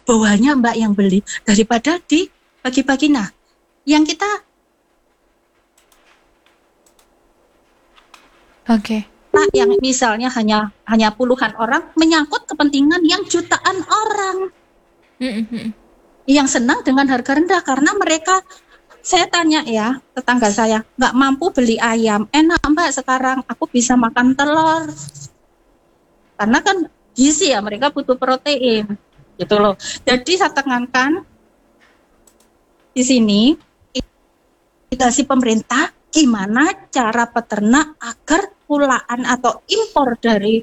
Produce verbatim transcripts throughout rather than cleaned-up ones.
bawahnya Mbak yang beli daripada di bagi-bagi. Nah, yang kita Oke. Pak, yang misalnya hanya hanya puluhan orang menyangkut kepentingan yang jutaan orang Mm-mm. yang senang dengan harga rendah karena mereka, saya tanya ya tetangga saya, nggak mampu beli ayam, enak Mbak sekarang aku bisa makan telur karena kan gizi ya, mereka butuh protein gitu loh. Jadi saya tekankan di sini mitigasi pemerintah gimana cara peternak agar pulaan atau impor dari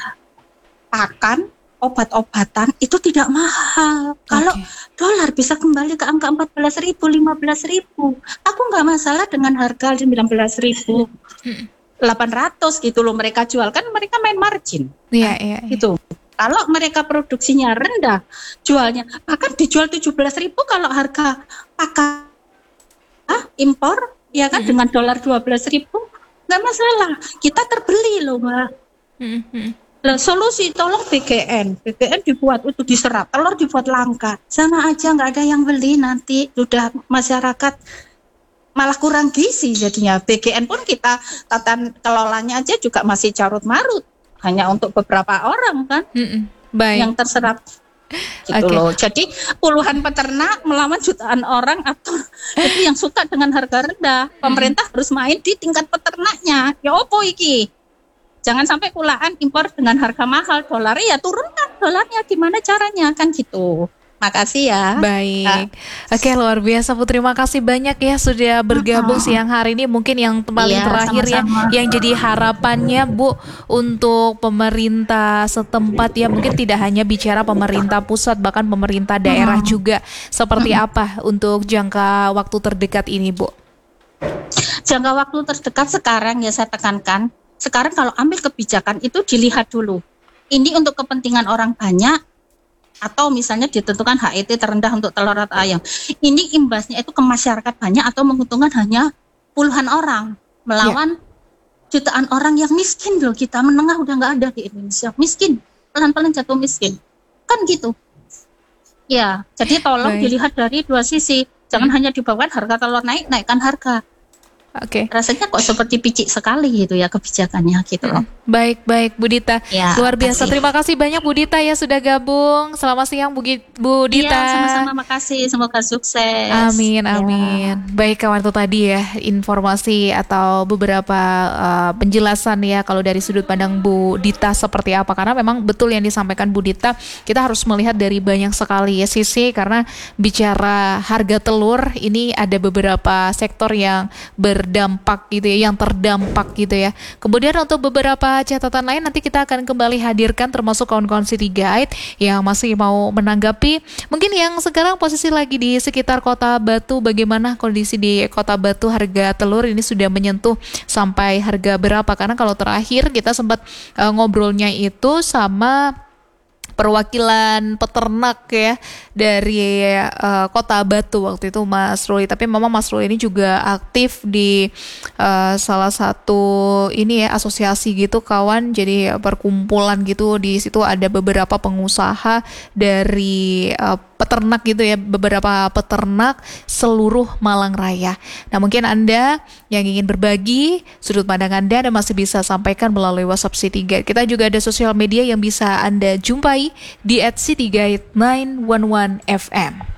pakan obat-obatan itu tidak mahal. Kalau Oke. dolar bisa kembali ke angka empat belas ribu, lima belas ribu, aku nggak masalah dengan harga sembilan belas ribu, delapan ratus gitu loh mereka jual, kan mereka main margin. Iya, iya, iya. Gitu. Kalau mereka produksinya rendah, jualnya bahkan dijual tujuh belas ribu kalau harga pakan ah, impor, ya kan, Mm-mm. dengan dolar dua belas ribu, nggak masalah. Kita terbeli loh, Mbak. Mm-mm. Lah, solusi tolong B G N, B G N dibuat untuk diserap, telur dibuat langka, sama aja nggak ada yang beli, nanti sudah masyarakat malah kurang gizi jadinya. B G N pun kita tata kelolanya aja juga masih carut marut, hanya untuk beberapa orang kan Mm-mm. Baik. yang terserap gitu Oke. loh. Jadi puluhan peternak melawan jutaan orang atau itu yang suka dengan harga rendah. Pemerintah harus main di tingkat peternaknya. Ya opo iki? Jangan sampai kulaan impor dengan harga mahal, dolar ya turunkan dolarnya, gimana caranya kan gitu. Makasih ya. Baik. Oke, luar biasa Bu. Terima kasih banyak ya sudah bergabung siang hari ini. Mungkin yang paling Iya, terakhir ya, sama-sama. yang jadi harapannya Bu untuk pemerintah setempat ya, mungkin tidak hanya bicara pemerintah pusat, bahkan pemerintah daerah Hmm. juga. Seperti apa untuk jangka waktu terdekat ini Bu? Jangka waktu terdekat sekarang ya saya tekankan, sekarang kalau ambil kebijakan itu dilihat dulu. Ini untuk kepentingan orang banyak atau misalnya ditentukan H E T terendah untuk telur atau ayam. Ini imbasnya itu ke masyarakat banyak atau menguntungkan hanya puluhan orang melawan jutaan orang yang miskin loh. Kita menengah udah nggak ada di Indonesia, miskin, pelan-pelan jatuh miskin, kan gitu. Ya, jadi tolong Baik. dilihat dari dua sisi. Jangan hanya dibawakan harga telur naik, naikkan harga. Oke. Rasanya kok seperti picik sekali gitu ya kebijakannya gitu loh. Baik, baik Bu Dita. Ya, Luar biasa. makasih. Terima kasih banyak Bu Dita ya sudah gabung. Selamat siang Bu, Gi- Bu Dita. Iya, sama-sama, makasih. Semoga sukses. Amin, Ya. amin. Baik kawan, itu tadi ya informasi atau beberapa uh, penjelasan ya kalau dari sudut pandang Bu Dita seperti apa. Karena memang betul yang disampaikan Bu Dita, kita harus melihat dari banyak sekali ya sisi. Karena bicara harga telur, ini ada beberapa sektor yang berdampak gitu ya, yang terdampak gitu ya. Kemudian untuk beberapa catatan lain nanti kita akan kembali hadirkan, termasuk kawan-kawan City Guide yang masih mau menanggapi. Mungkin yang sekarang posisi lagi di sekitar Kota Batu, bagaimana kondisi di Kota Batu, harga telur ini sudah menyentuh sampai harga berapa? Karena kalau terakhir kita sempat uh, ngobrolnya itu sama perwakilan peternak ya dari uh, Kota Batu waktu itu Mas Ruli. Tapi memang Mas Ruli ini juga aktif di uh, salah satu ini ya asosiasi gitu kawan. Jadi perkumpulan gitu, di situ ada beberapa pengusaha dari uh, peternak gitu ya, beberapa peternak seluruh Malang Raya. Nah mungkin Anda yang ingin berbagi sudut pandang Anda, Anda masih bisa sampaikan melalui WhatsApp City Guide. Kita juga ada sosial media yang bisa Anda jumpai di at City Guide sembilan satu satu F M.